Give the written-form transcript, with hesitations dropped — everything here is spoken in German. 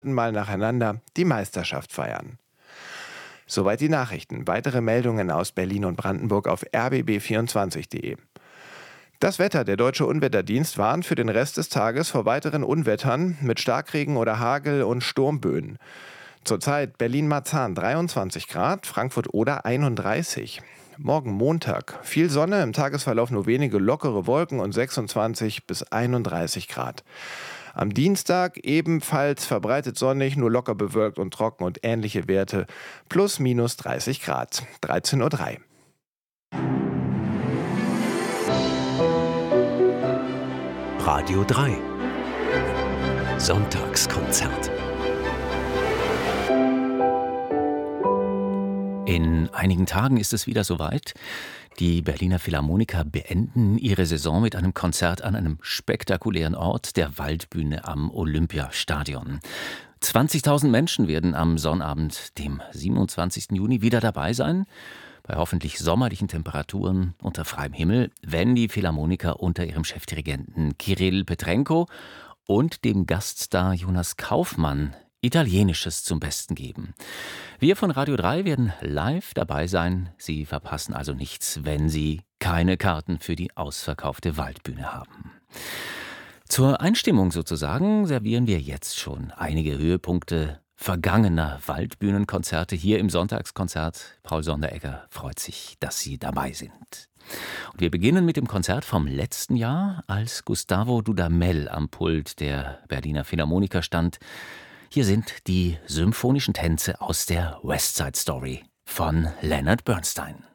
Mal nacheinander die Meisterschaft feiern. Soweit die Nachrichten. Weitere Meldungen aus Berlin und Brandenburg auf rbb24.de. Das Wetter. Der Deutsche Unwetterdienst warnt für den Rest des Tages vor weiteren Unwettern mit Starkregen oder Hagel und Sturmböen. Zurzeit Berlin-Marzahn 23 Grad, Frankfurt-Oder 31. Morgen Montag. Viel Sonne, im Tagesverlauf nur wenige lockere Wolken und 26 bis 31 Grad. Am Dienstag ebenfalls verbreitet sonnig, nur locker bewölkt und trocken und ähnliche Werte. Plus minus 30 Grad. 13:03 Uhr. Radio 3. Sonntagskonzert. In einigen Tagen ist es wieder soweit. Die Berliner Philharmoniker beenden ihre Saison mit einem Konzert an einem spektakulären Ort, der Waldbühne am Olympiastadion. 20.000 Menschen werden am Sonnabend, dem 27. Juni, wieder dabei sein. Bei hoffentlich sommerlichen Temperaturen unter freiem Himmel, wenn die Philharmoniker unter ihrem Chefdirigenten Kirill Petrenko und dem Gaststar Jonas Kaufmann Italienisches zum Besten geben. Wir von Radio 3 werden live dabei sein. Sie verpassen also nichts, wenn Sie keine Karten für die ausverkaufte Waldbühne haben. Zur Einstimmung sozusagen servieren wir jetzt schon einige Höhepunkte vergangener Waldbühnenkonzerte hier im Sonntagskonzert. Paul Sonderegger freut sich, dass Sie dabei sind. Und wir beginnen mit dem Konzert vom letzten Jahr, als Gustavo Dudamel am Pult der Berliner Philharmoniker stand. Hier sind die symphonischen Tänze aus der West Side Story von Leonard Bernstein.